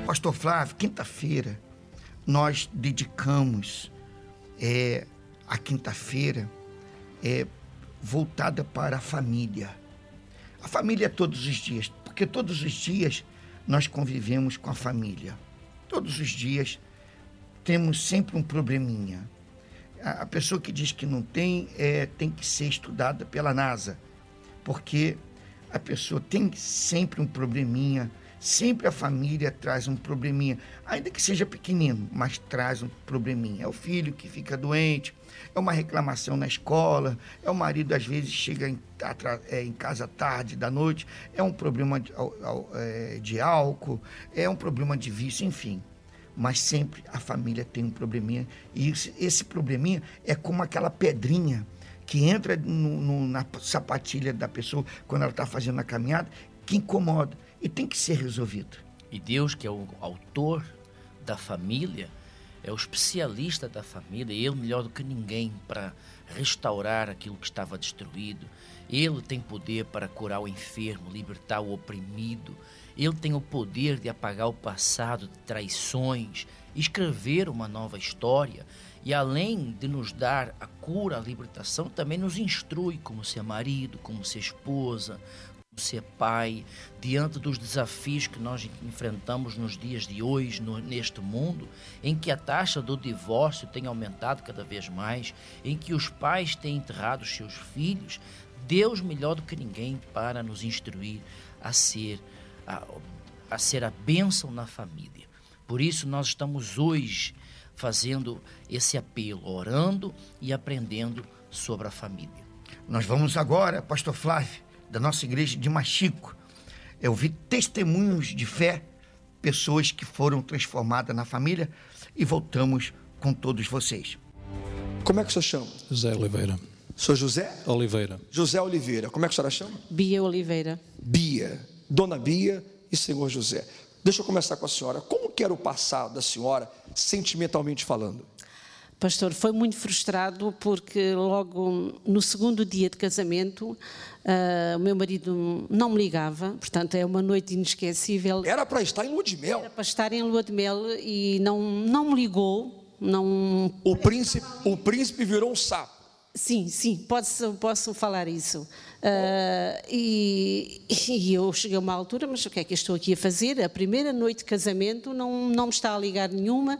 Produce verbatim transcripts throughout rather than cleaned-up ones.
pastor Flávio, quinta-feira, nós dedicamos é, a quinta-feira é, voltada para a família. A família é todos os dias, porque todos os dias nós convivemos com a família. Todos os dias temos sempre um probleminha. A pessoa que diz que não tem, é, tem que ser estudada pela NASA, porque a pessoa tem sempre um probleminha, sempre a família traz um probleminha, ainda que seja pequenino, mas traz um probleminha. É o filho que fica doente, é uma reclamação na escola, é o marido às vezes chega em, é, em casa tarde da noite, é um problema de, é, de álcool, é um problema de vício, enfim. Mas sempre a família tem um probleminha, e esse, esse probleminha é como aquela pedrinha que entra no, no, na sapatilha da pessoa quando ela está fazendo a caminhada, que incomoda e tem que ser resolvido. E Deus, que é o autor da família, é o especialista da família, ele melhor do que ninguém para restaurar aquilo que estava destruído. Ele tem poder para curar o enfermo, libertar o oprimido. Ele tem o poder de apagar o passado de traições, escrever uma nova história. E além de nos dar a cura, a libertação, também nos instrui como ser marido, como ser esposa, como ser pai, diante dos desafios que nós enfrentamos nos dias de hoje, no, neste mundo, em que a taxa do divórcio tem aumentado cada vez mais, em que os pais têm enterrado os seus filhos. Deus melhor do que ninguém para nos instruir a ser a, a ser a bênção na família. Por isso nós estamos hoje fazendo esse apelo, orando e aprendendo sobre a família. Nós vamos agora, pastor Flávio, da nossa igreja de Machico, eu vi testemunhos de fé, pessoas que foram transformadas na família, e voltamos com todos vocês. Como é que o senhor chama? José Oliveira. Sou José? Oliveira. José Oliveira. Como é que a senhora chama? Bia Oliveira. Bia. Dona Bia e senhor José. Deixa eu começar com a senhora. Como que era o passado da senhora, sentimentalmente falando? Pastor, foi muito frustrado porque logo no segundo dia de casamento, uh, o meu marido não me ligava, portanto é uma noite inesquecível. Era para estar em lua de mel? Era para estar em lua de mel e não, não me ligou. Não... O príncipe, o príncipe virou um sapo. Sim, sim, posso, posso falar isso. Uh, e, e eu cheguei a uma altura, mas o que é que eu estou aqui a fazer? A primeira noite de casamento não, não me está a ligar nenhuma.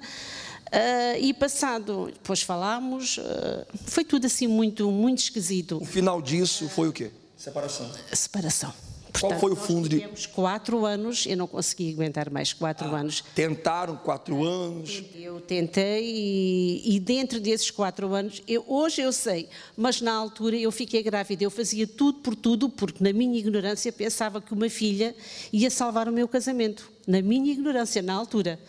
Uh, e passado, depois falámos, uh, foi tudo assim muito, muito esquisito. O final disso foi o quê? Separação. Separação. Qual Portanto, foi o fundo de... Tivemos quatro anos, eu não consegui aguentar mais quatro ah, anos. Tentaram quatro anos. Eu tentei e, e dentro desses quatro anos, eu, hoje eu sei, mas na altura eu fiquei grávida, eu fazia tudo por tudo, porque na minha ignorância pensava que uma filha ia salvar o meu casamento. Na minha ignorância, na altura.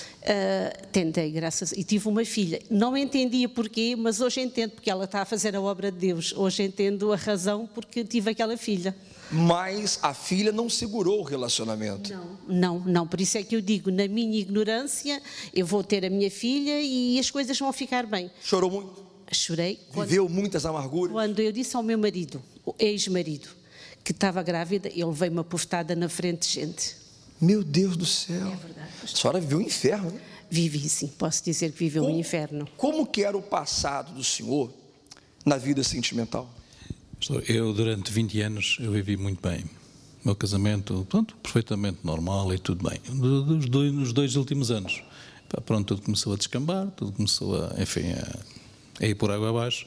Uh, tentei, graças, e tive uma filha. Não entendia porquê, mas hoje entendo, porque ela está a fazer a obra de Deus. Hoje entendo a razão porque tive aquela filha. Mas a filha não segurou o relacionamento. Não, não, não. Por isso é que eu digo, na minha ignorância, eu vou ter a minha filha e as coisas vão ficar bem. Chorou muito? Chorei. Viveu quando, muitas amarguras? Quando eu disse ao meu marido, o ex-marido, que estava grávida, ele veio uma bofetada na frente de gente. Meu Deus do céu. É verdade. A senhora viveu um inferno, né? Vivi, sim. Posso dizer que viveu um inferno. Como que era o passado do senhor na vida sentimental? Eu, durante vinte anos, eu vivi muito bem. O meu casamento, pronto, perfeitamente normal e tudo bem. Nos dois, nos dois últimos anos, pronto, tudo começou a descambar, tudo começou a, enfim, a, a ir por água abaixo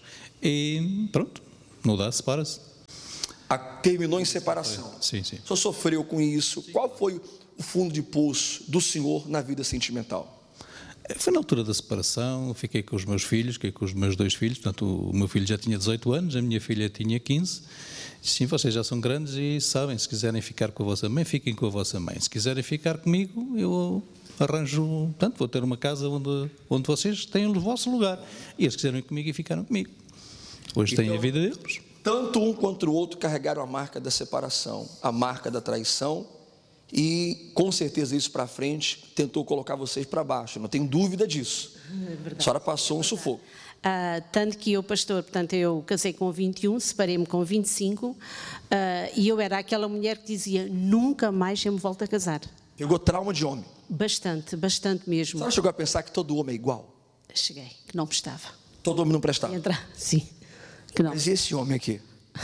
e pronto, não dá, separa-se. A, terminou em separação. Sim, sim. O senhor sofreu com isso. Qual foi o fundo de poço do senhor na vida sentimental? Foi na altura da separação, fiquei com os meus filhos, fiquei com os meus dois filhos, portanto o meu filho já tinha dezoito anos, a minha filha tinha quinze. Sim, vocês já são grandes e sabem, se quiserem ficar com a vossa mãe, fiquem com a vossa mãe. Se quiserem ficar comigo, eu arranjo, portanto, vou ter uma casa onde, onde vocês têm o vosso lugar. E eles quiseram ir comigo e ficaram comigo. Hoje então, têm a vida deles. Tanto um quanto o outro carregaram a marca da separação, a marca da traição, e com certeza isso para frente tentou colocar vocês para baixo, não tenho dúvida disso. É a senhora passou um sufoco. Ah, tanto que eu, pastor, portanto eu casei com vinte e um, separei-me com vinte e cinco, ah, e eu era aquela mulher que dizia, nunca mais eu me volto a casar. Pegou trauma de homem. Bastante, bastante mesmo. A senhora chegou a pensar que todo homem é igual? Cheguei, que não prestava. Todo homem não prestava? Entra, sim, que não. Mas e esse homem aqui?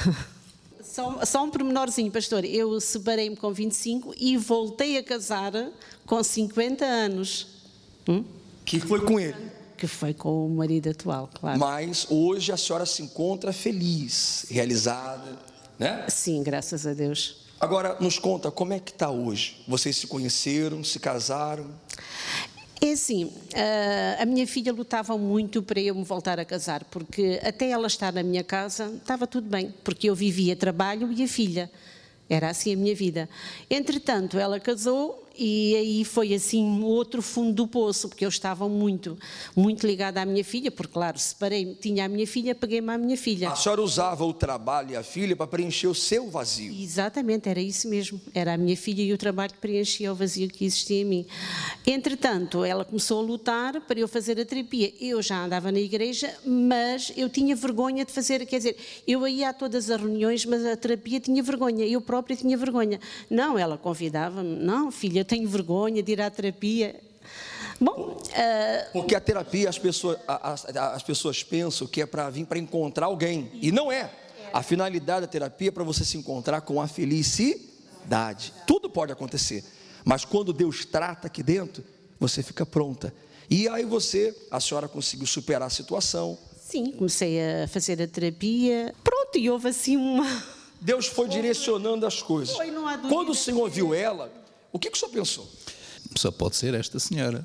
Só, só um pormenorzinho, pastor. Eu separei-me com vinte e cinco e voltei a casar com cinquenta anos. Hum? Que foi com ele? Que foi com o marido atual, claro. Mas hoje a senhora se encontra feliz, realizada, né? Sim, graças a Deus. Agora, nos conta, como é que está hoje? Vocês se conheceram, se casaram? É assim, a minha filha lutava muito para eu me voltar a casar, porque até ela estar na minha casa estava tudo bem, porque eu vivia trabalho e a filha. Era assim a minha vida. Entretanto, ela casou e aí foi assim outro fundo do poço, porque eu estava muito, muito ligada à minha filha, porque claro, separei-me, tinha a minha filha, peguei-me à minha filha. A senhora usava o trabalho e a filha para preencher o seu vazio. Exatamente, era isso mesmo. Era a minha filha e o trabalho que preenchia o vazio que existia em mim. Entretanto, ela começou a lutar para eu fazer a terapia. Eu já andava na igreja, mas eu tinha vergonha de fazer, quer dizer, eu ia a todas as reuniões, mas a terapia tinha vergonha, eu própria tinha vergonha. Não, ela convidava-me, não, filha, tenho vergonha de ir à terapia. Bom, uh... porque a terapia, as pessoas, as, as pessoas pensam que é para vir para encontrar alguém, e não é. A finalidade da terapia é para você se encontrar com a felicidade. Tudo pode acontecer, mas quando Deus trata aqui dentro, você fica pronta. E aí você, a senhora conseguiu superar a situação. Sim, comecei a fazer a terapia. Pronto, e houve assim uma... Deus foi direcionando as coisas. Foi, não há dúvida. Quando o Senhor viu ela, o que, que o senhor pensou? Só pode ser esta senhora.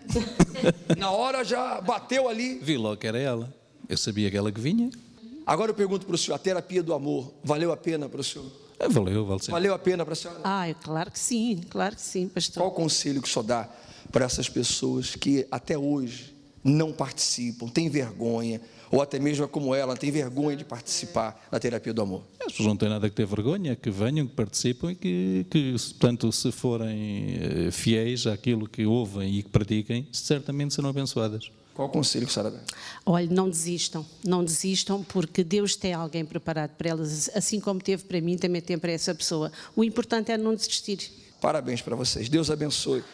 Na hora já bateu ali. Vi logo que era ela. Eu sabia que ela que vinha. Agora eu pergunto para o senhor, a terapia do amor, valeu a pena para o senhor? É, valeu, valeu. Valeu a pena para a senhora? Ah, claro que sim, claro que sim, pastor. Qual o conselho que o senhor dá para essas pessoas que até hoje não participam, têm vergonha, ou até mesmo como ela, tem vergonha de participar da terapia do amor? As pessoas não têm nada que ter vergonha, que venham, que participem e que, que portanto, se forem fiéis àquilo que ouvem e que pratiquem, certamente serão abençoadas. Qual o conselho que a senhora dá? Olha, não desistam, não desistam, porque Deus tem alguém preparado para elas, assim como teve para mim, também tem para essa pessoa. O importante é não desistir. Parabéns para vocês, Deus abençoe.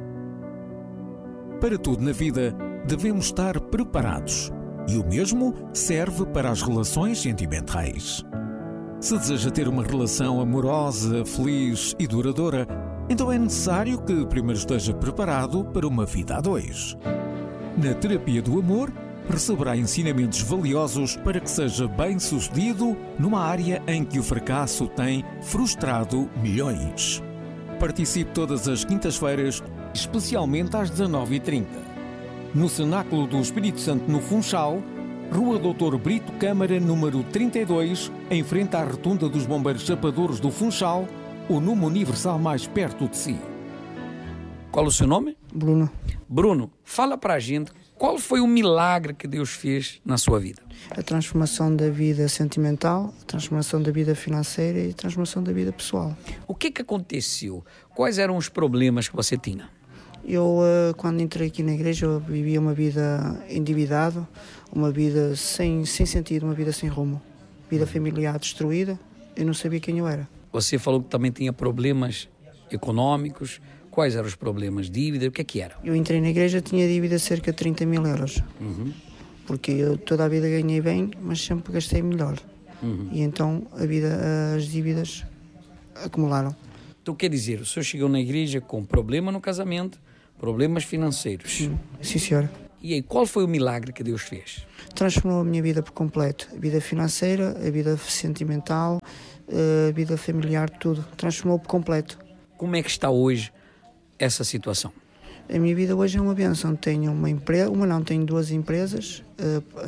Para tudo na vida, devemos estar preparados. E o mesmo serve para as relações sentimentais. Se deseja ter uma relação amorosa, feliz e duradoura, então é necessário que primeiro esteja preparado para uma vida a dois. Na terapia do amor, receberá ensinamentos valiosos para que seja bem-sucedido numa área em que o fracasso tem frustrado milhões. Participe todas as quintas-feiras, especialmente às dezanove e trinta. No Cenáculo do Espírito Santo, no Funchal, Rua doutor Brito Câmara, número trinta e dois, em frente à rotunda dos Bombeiros Chapadores do Funchal, o número universal mais perto de si. Qual o seu nome? Bruno. Bruno, fala para a gente qual foi o milagre que Deus fez na sua vida. A transformação da vida sentimental, a transformação da vida financeira e a transformação da vida pessoal. O que que aconteceu? Quais eram os problemas que você tinha? Eu, quando entrei aqui na igreja, eu vivia uma vida endividado, uma vida sem, sem sentido, uma vida sem rumo. Vida familiar destruída, eu não sabia quem eu era. Você falou que também tinha problemas económicos. Quais eram os problemas? Dívida? O que é que era? Eu entrei na igreja, tinha dívida de cerca de trinta mil euros. Uhum. Porque eu toda a vida ganhei bem, mas sempre gastei melhor. Uhum. E então a vida, as dívidas acumularam. Então quer dizer, o senhor chegou na igreja com problema no casamento, problemas financeiros. Sim, sim senhora. E aí, qual foi o milagre que Deus fez? Transformou a minha vida por completo. A vida financeira, a vida sentimental, a vida familiar, tudo. Transformou por completo. Como é que está hoje essa situação? A minha vida hoje é uma bênção. Tenho uma empresa, uma não, tenho duas empresas,